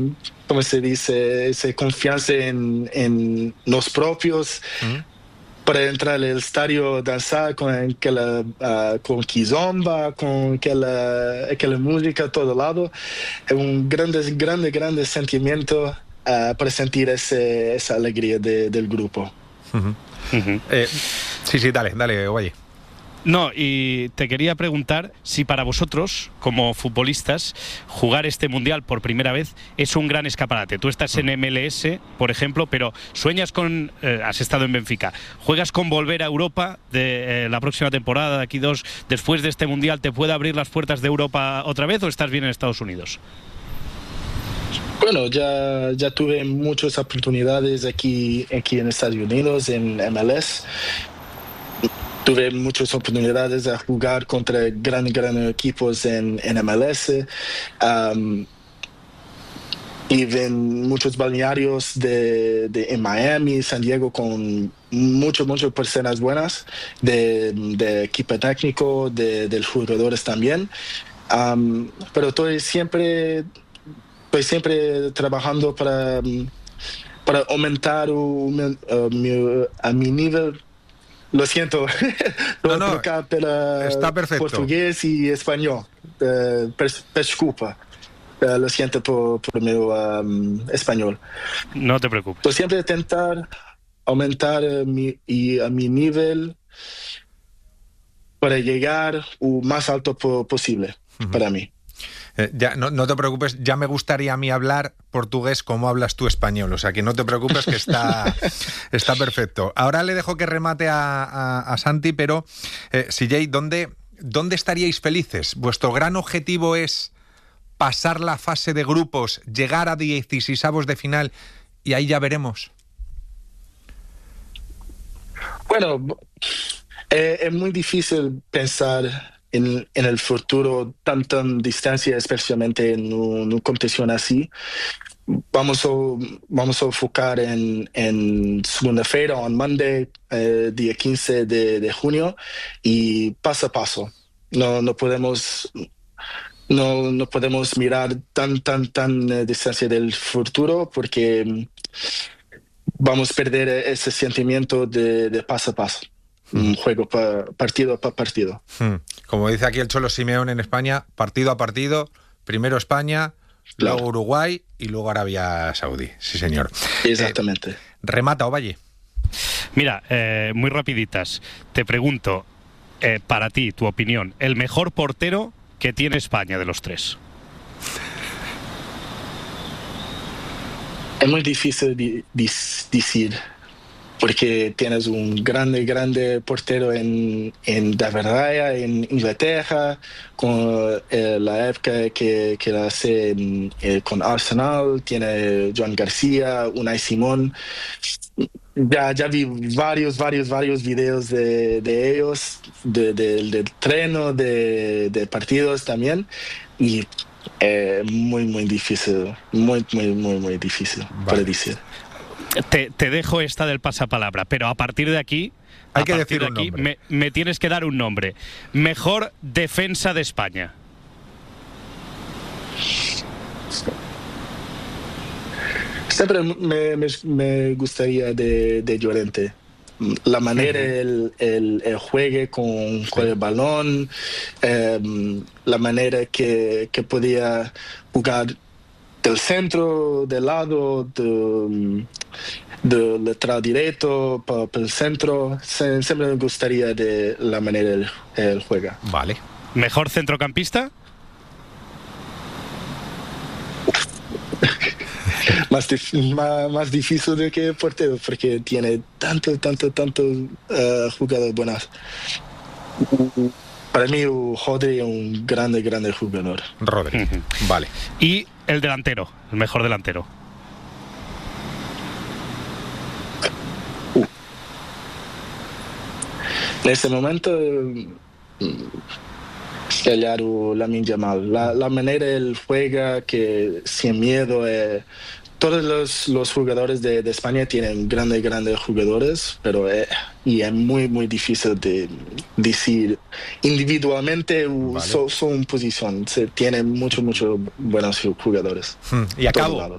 ¿cómo se dice? Esa confianza en los propios para entrar al estadio, danzar con kizomba, con aquella música a todo lado. Es un grande sentimiento para sentir esa alegría del grupo. Sí, dale, Ovalle. No, y te quería preguntar si para vosotros, como futbolistas, jugar este Mundial por primera vez es un gran escaparate. Tú estás en MLS, por ejemplo, pero sueñas con... has estado en Benfica. ¿Juegas con volver a Europa de la próxima temporada, de aquí después de este Mundial, te puede abrir las puertas de Europa otra vez o estás bien en Estados Unidos? Bueno, ya tuve muchas oportunidades aquí en Estados Unidos, en MLS. Tuve muchas oportunidades de jugar contra grandes equipos en MLS. Y en muchos balnearios en Miami, San Diego, con muchas personas buenas, de equipo técnico, de los jugadores también. Pero estoy siempre trabajando para aumentar mi nivel. Lo siento, está perfecto. Portugués y español. Desculpa. Lo siento por mi español. No te preocupes. Pues siempre intentar aumentar mi nivel para llegar lo más alto posible para mí. Ya, no te preocupes, ya me gustaría a mí hablar portugués como hablas tú español, o sea que no te preocupes que está perfecto. Ahora le dejo que remate a Santi, pero CJ, ¿dónde estaríais felices? ¿Vuestro gran objetivo es pasar la fase de grupos, llegar a 16avos de final y ahí ya veremos? Bueno, es muy difícil pensar en el futuro tan distancia, especialmente en una competición así. Vamos a enfocar en segunda-feira, on Monday, día 15 de junio, y paso a paso. No podemos mirar tan distancia del futuro porque vamos a perder ese sentimiento de paso a paso. Un juego partido a partido. Como dice aquí el Cholo Simeone en España, partido a partido, primero España, claro. Luego Uruguay y luego Arabia Saudí. Sí, señor. Exactamente. Remata, Ovalle. Mira, muy rapiditas. Te pregunto, para ti, tu opinión, el mejor portero que tiene España de los tres. Es muy difícil decir, porque tienes un grande portero en David Raya, en Inglaterra, con la época que la hace con Arsenal, tiene Joan García, Unai Simón. Ya vi varios videos de ellos, del treno, de partidos también, y muy difícil, muy difícil, vale, para decir. Te dejo esta del pasapalabra, pero a partir de aquí, hay que decir un nombre. Me tienes que dar un nombre. Mejor defensa de España. Siempre me gustaría de Llorente. La manera el juegue con el balón, la manera que podía jugar del centro, del lado, del lateral directo para el centro. Siempre me gustaría de la manera él juega. Vale. ¿Mejor centrocampista? más difícil de que portero, porque tiene tantos jugadores buenos. Para mí, Rodri es un grande jugador. Rodri, vale. Y el delantero, el mejor delantero. En este momento, Lamine Yamal. La manera él juega, que sin miedo, todos los jugadores de España tienen grandes jugadores, pero y es muy difícil de decir individualmente Vale. son posición. Se tienen mucho buenos jugadores. Y acabo.